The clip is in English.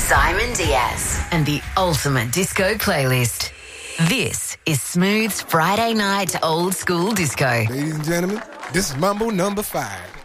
Simon Diaz and the ultimate disco playlist. This is Smooth's Friday Night Old School Disco. Ladies and gentlemen, this is Mambo number 5.